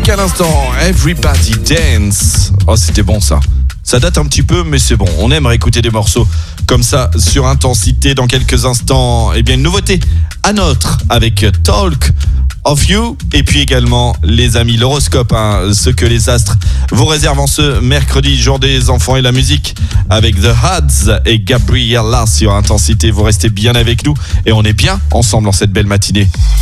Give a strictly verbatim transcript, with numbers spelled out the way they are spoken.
Avec à l'instant Everybody Dance. Oh, c'était bon ça. Ça date un petit peu, mais c'est bon. On aimerait écouter des morceaux comme ça sur Intensité. Dans quelques instants, eh bien une nouveauté à notre avec Talk of You. Et puis également, les amis, l'horoscope, hein, ce que les astres vous réservent en ce mercredi, jour des enfants et la musique, avec The Hads et Gabriella sur Intensité. Vous restez bien avec nous et on est bien ensemble en cette belle matinée.